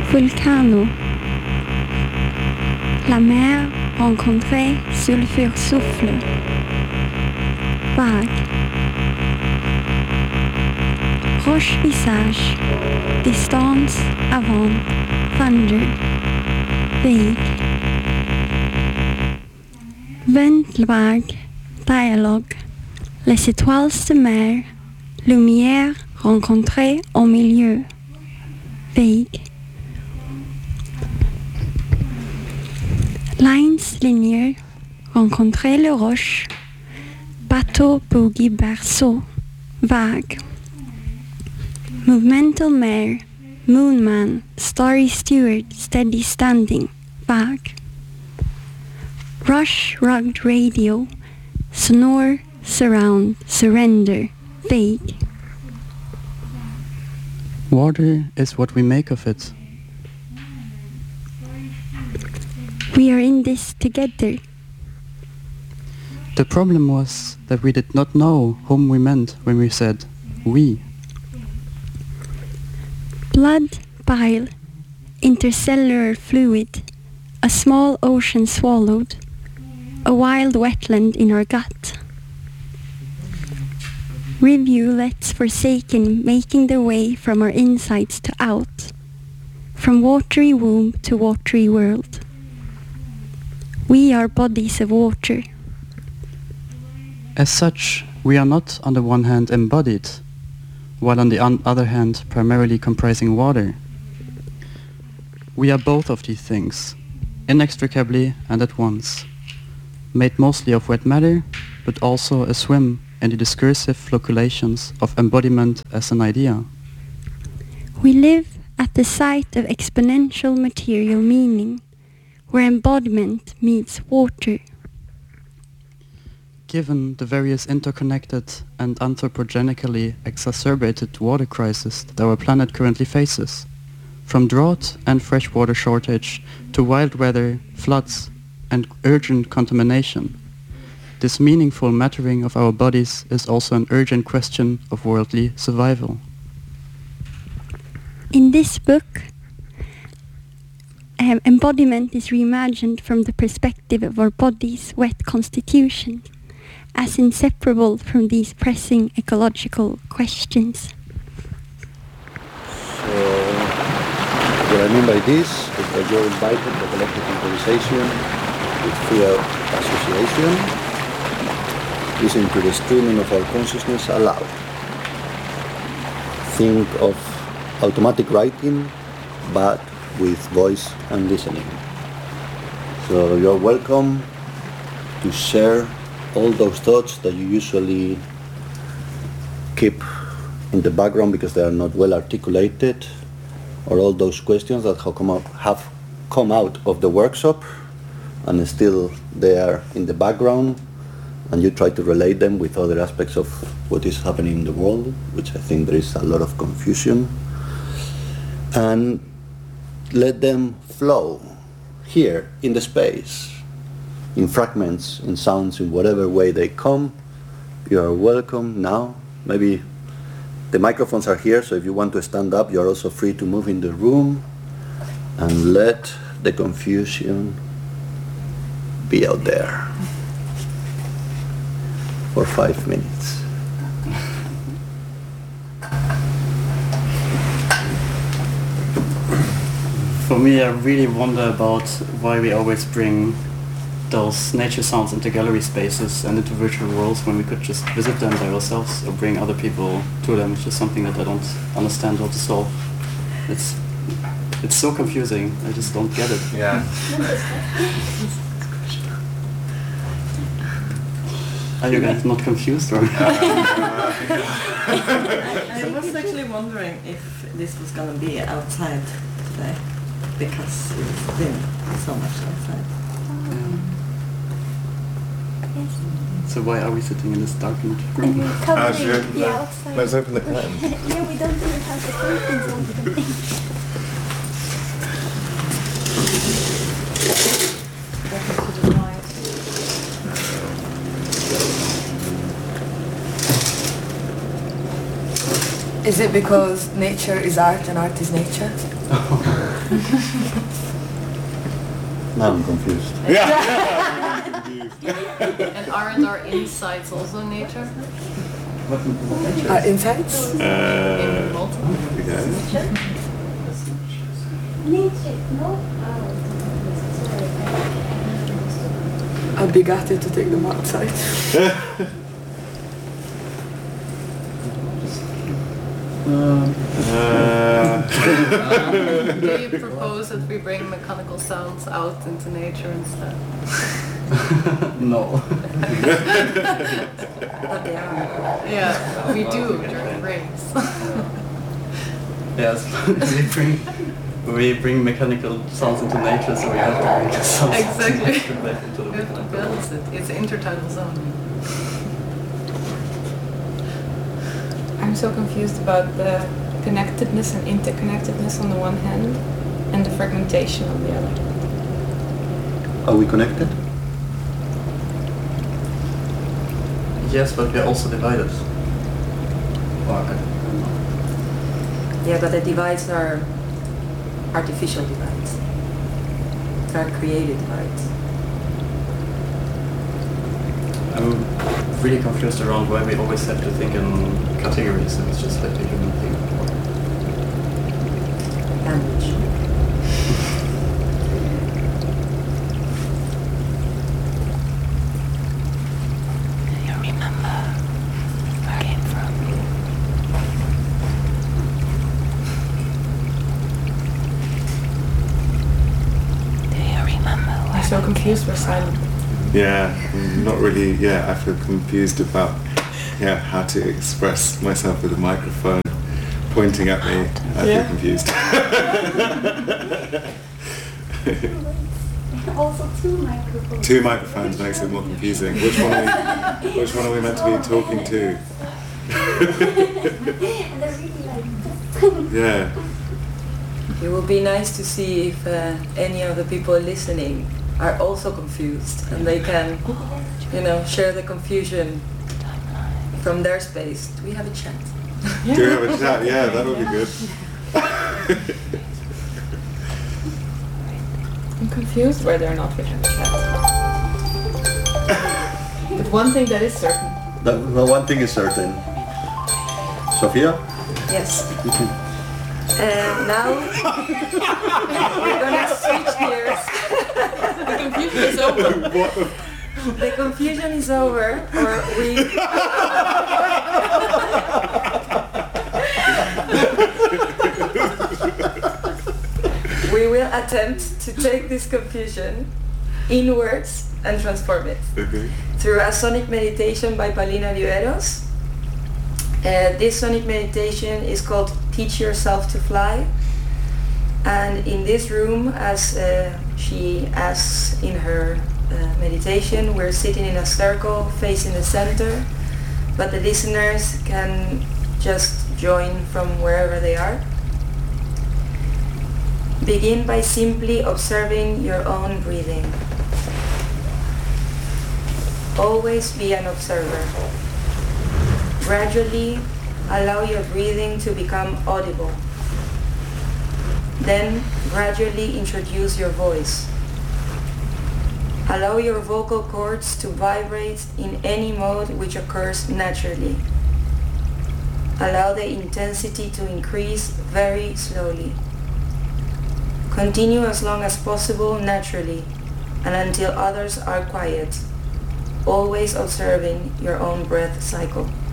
Vulcano. La mer rencontrée, sulfure souffle. Vague. Roche visage. Distance avant. Thunder. Vague. Vent vague. Dialogue. Les étoiles de mer. Lumière rencontrée au milieu. Vague. Lines linéaires, rencontrer le roche, bateau, boogie, berceau, vague. Movemental mare, moonman, starry steward, steady standing, vague. Rush, rugged radio, sonore, surround, surrender, vague. Water is what we make of it. We are in this together. The problem was that we did not know whom we meant when we said we. Blood, bile, intercellular fluid, a small ocean swallowed, a wild wetland in our gut. Rivulets forsaken making their way from our insides to out, from watery womb to watery world. We are bodies of water. As such, we are not on the one hand embodied, while on the other hand primarily comprising water. We are both of these things, inextricably and at once, made mostly of wet matter, but also a swim in the discursive flocculations of embodiment as an idea. We live at the site of exponential material meaning, where embodiment meets water. Given the various interconnected and anthropogenically exacerbated water crises that our planet currently faces, from drought and freshwater shortage to wild weather, floods, and urgent contamination, this meaningful mattering of our bodies is also an urgent question of worldly survival. In this book, embodiment is reimagined from the perspective of our body's wet constitution, as inseparable from these pressing ecological questions. So, what I mean by this is that you're invited to collective improvisation with fear association. Listen to the streaming of our consciousness aloud. Think of automatic writing, but with voice and listening. So you're welcome to share all those thoughts that you usually keep in the background because they are not well articulated, or all those questions that have come out of the workshop and still they are in the background, and you try to relate them with other aspects of what is happening in the world, which I think there is a lot of confusion. And let them flow here in the space, in fragments, in sounds, in whatever way they come. You are welcome now. Maybe the microphones are here, so if you want to stand up, you are also free to move in the room and let the confusion be out there for 5 minutes. For me, I really wonder about why we always bring those nature sounds into gallery spaces and into virtual worlds when we could just visit them by ourselves or bring other people to them. It's just something that I don't understand how to solve. It's so confusing. I just don't get it. Yeah. Are you guys not confused or? I was actually wondering if this was going to be outside today, because it's been so much outside. So why are we sitting in this darkened room? Sure. The outside. Let's open the curtain. Yeah, we don't even have the curtains open. Is it because nature is art and art is nature? Now I'm confused. And aren't our insights also nature? Insights? In multiple? Nature? No? I'll be gutted to take them outside. Do you propose that we bring mechanical sounds out into nature instead? No. But they are. Yeah, we do during breaks. Yes, we bring mechanical sounds into nature, so we have to bring the sounds Exactly. back into the We have to balance it. It's intertidal zone. I'm so confused about the connectedness and interconnectedness on the one hand and the fragmentation on the other. Are we connected? Yes, but we are also divided. Yeah, but the divides are artificial divides. They are created divides. I'm really confused around why we always have to think in categories, and it's just like a human thing. Language. You remember where I came from? Do you remember where I'm so confused, we're silent. Yeah, not really. Yeah, I feel confused about how to express myself with a microphone pointing at me. I feel confused. Also two microphones. Two microphones makes it more confusing. Which one are we meant to be talking to? And they're really like Yeah. It would be nice to see if any of the people listening are also confused and they can, share the confusion from their space. Do we have a chat? Do we have a chat? Yeah, that would be good. I'm confused whether or not we have a chat. But one thing that is certain. The one thing is certain. Sophia? Yes. Now we're gonna switch gears. The confusion is over. The confusion is over, or we will attempt to take this confusion inwards and transform it through a sonic meditation by Paulina Viveros. This sonic meditation is called Teach Yourself to Fly, and in this room, as she asks in her meditation, we're sitting in a circle facing the center, but the listeners can just join from wherever they are. Begin by simply observing your own breathing. Always be an observer. Gradually allow your breathing to become audible. Then gradually introduce your voice. Allow your vocal cords to vibrate in any mode which occurs naturally. Allow the intensity to increase very slowly. Continue as long as possible naturally and until others are quiet, always observing your own breath cycle.